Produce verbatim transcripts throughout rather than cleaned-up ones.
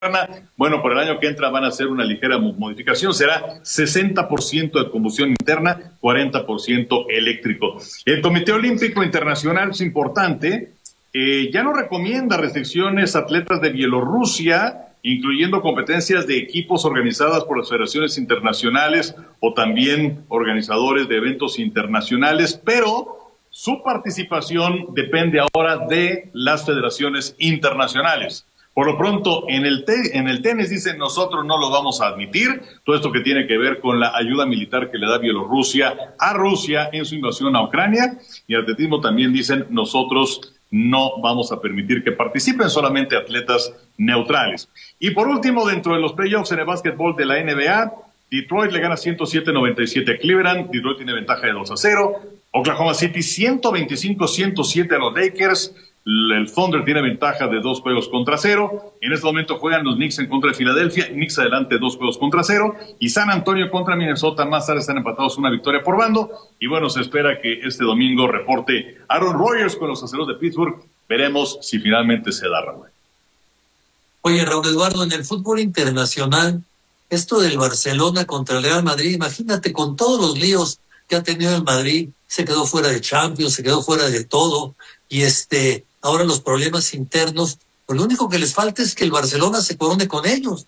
Bueno, por el año que entra van a hacer una ligera modificación, será sesenta por ciento de combustión interna, cuarenta por ciento eléctrico. El Comité Olímpico Internacional es importante, eh, ya no recomienda restricciones a atletas de Bielorrusia, incluyendo competencias de equipos organizadas por las federaciones internacionales o también organizadores de eventos internacionales, pero su participación depende ahora de las federaciones internacionales. Por lo pronto, en el, te en el tenis dicen nosotros no lo vamos a admitir, todo esto que tiene que ver con la ayuda militar que le da Bielorrusia a Rusia en su invasión a Ucrania, y el atletismo también dicen nosotros no vamos a permitir que participen solamente atletas neutrales. Y por último, dentro de los playoffs en el básquetbol de la N B A, Detroit le gana ciento siete a noventa y siete a Cleveland, Detroit tiene ventaja de dos a cero, Oklahoma City ciento veinticinco a ciento siete a los Lakers, el Thunder tiene ventaja de dos juegos contra cero. En este momento juegan los Knicks en contra de Filadelfia. Knicks adelante dos juegos contra cero. Y San Antonio contra Minnesota. Más tarde están empatados una victoria por bando. Y bueno, se espera que este domingo reporte Aaron Rodgers con los aceros de Pittsburgh. Veremos si finalmente se da, Raúl. Oye, Raúl Eduardo, en el fútbol internacional, esto del Barcelona contra el Real Madrid, imagínate con todos los líos que ha tenido el Madrid, se quedó fuera de Champions, se quedó fuera de todo. Y este... ahora los problemas internos, pues lo único que les falta es que el Barcelona se corone con ellos.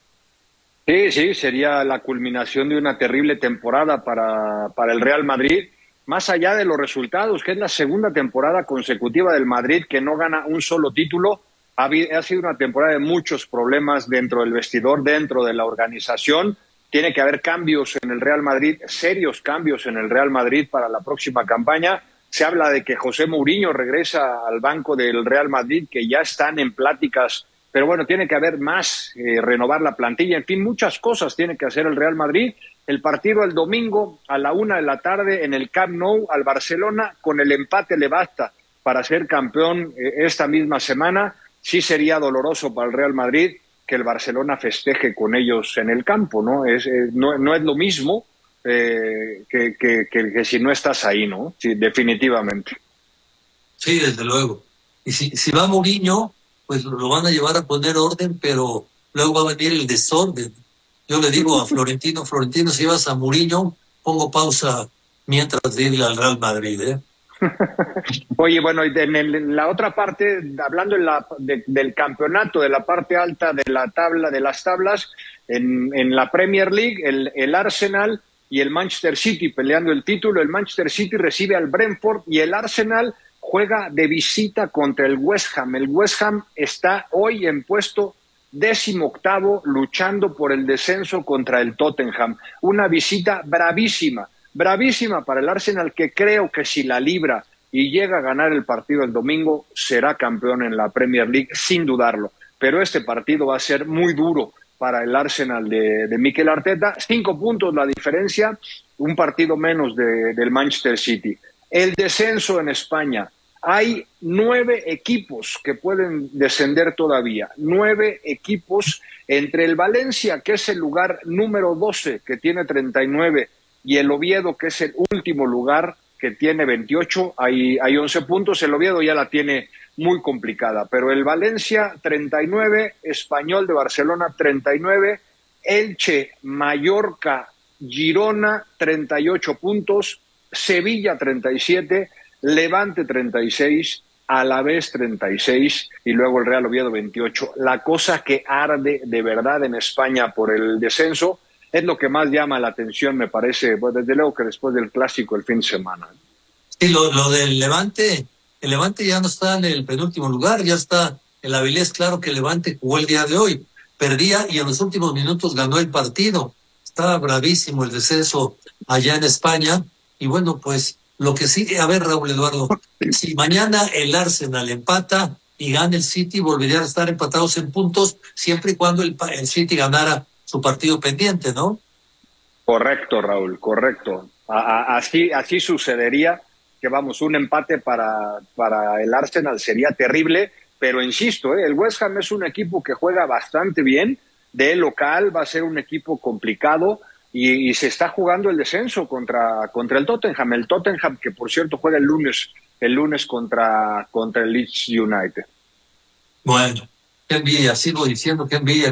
Sí, sí, sería la culminación de una terrible temporada para, para el Real Madrid, más allá de los resultados, que es la segunda temporada consecutiva del Madrid que no gana un solo título. Ha, ha sido una temporada de muchos problemas dentro del vestidor, dentro de la organización. Tiene que haber cambios en el Real Madrid, serios cambios en el Real Madrid para la próxima campaña. Se habla de que José Mourinho regresa al banco del Real Madrid, que ya están en pláticas, pero bueno, tiene que haber más, eh, renovar la plantilla, en fin, muchas cosas tiene que hacer el Real Madrid. El partido el domingo a la una de la tarde en el Camp Nou al Barcelona, con el empate le basta para ser campeón eh, esta misma semana. Sí sería doloroso para el Real Madrid que el Barcelona festeje con ellos en el campo, ¿no? Es, eh, no, no es lo mismo. Eh, que, que, que, que si no estás ahí, ¿no? Sí, definitivamente. Sí, desde luego. Y si, si va Mourinho, pues lo van a llevar a poner orden, pero luego va a venir el desorden. Yo le digo a Florentino, Florentino, si vas a Mourinho, pongo pausa mientras irle al Real Madrid, ¿eh? Oye, bueno, y en, el, en la otra parte, hablando en la, de, del campeonato, de la parte alta de la tabla, de las tablas, en, en la Premier League, el, el Arsenal y el Manchester City peleando el título. El Manchester City recibe al Brentford y el Arsenal juega de visita contra el West Ham. El West Ham está hoy en puesto décimo octavo luchando por el descenso contra el Tottenham. Una visita bravísima, bravísima para el Arsenal, que creo que si la libra y llega a ganar el partido el domingo será campeón en la Premier League, sin dudarlo. Pero este partido va a ser muy duro para el Arsenal de, de Mikel Arteta. Cinco puntos la diferencia, un partido menos de, del Manchester City. El descenso en España. Hay nueve equipos que pueden descender todavía. Nueve equipos entre el Valencia, que es el lugar número doce, que tiene treinta y nueve, y el Oviedo, que es el último lugar, que tiene veintiocho. Hay, hay once puntos. El Oviedo ya la tiene muy complicada, pero el Valencia treinta y nueve, Español de Barcelona treinta y nueve, Elche, Mallorca, Girona treinta y ocho puntos, Sevilla treinta y siete, Levante treinta y seis, Alavés treinta y seis y luego el Real Oviedo veintiocho. La cosa que arde de verdad en España por el descenso es lo que más llama la atención, me parece, pues desde luego que después del clásico el fin de semana. Sí, lo, lo del Levante, el Levante ya no está en el penúltimo lugar, ya está el Avilés. Claro que el Levante jugó el día de hoy, perdía y en los últimos minutos ganó el partido. Estaba bravísimo el descenso allá en España. Y bueno, pues lo que sí, a ver, Raúl Eduardo, si mañana el Arsenal empata y gana el City, volverían a estar empatados en puntos, siempre y cuando el, el City ganara su partido pendiente, ¿no? Correcto, Raúl, correcto. A, a, así, así sucedería. Que vamos, un empate para, para el Arsenal sería terrible, pero insisto, ¿eh? el West Ham es un equipo que juega bastante bien, de local va a ser un equipo complicado y, y se está jugando el descenso contra, contra el Tottenham, el Tottenham que por cierto juega el lunes, el lunes contra, contra el Leeds United. Bueno, Qué envidia, sigo diciendo que envidia